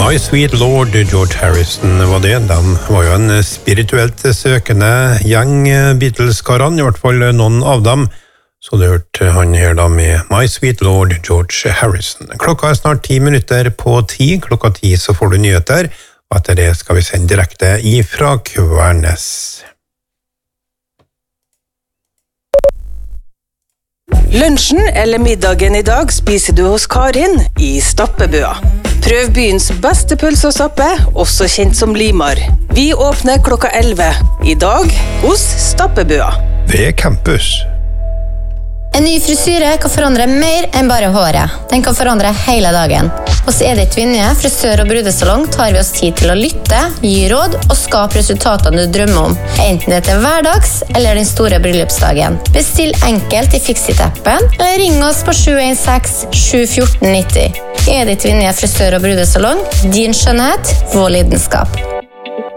My Sweet Lord, George Harrison var det. De var jo en spirituelt søkende gjeng, Beatles-karene, I hvert fall noen av dem. Så du hørte han her da med My Sweet Lord, George Harrison. Klokka snart 10 minutter på 10. Klokka 10 så får du nyheter, og etter det skal vi sende direkte ifra Kvernes. Lunsjen eller middagen I dag spiser du hos Karin I Stappebøa. Prøv byens beste pølse og stappe, også kjent som Limar. Vi åpner klokka 11. I dag hos Stappebøa. Ved campus. En ny frisyre kan forandre mer enn bare håret. Den kan forandre hele dagen. Hos Edith Vinje, frisør og brudesalong, tar vi oss tid til å lytte, gi råd og skape resultatene du drømmer om. Enten det til hverdags eller den store bryllupsdagen. Bestill enkelt I Fixit-appen, eller ring oss på 716-714-90. Edith Vinje, frisør og brudesalong, din skjønnhet, vår lidenskap.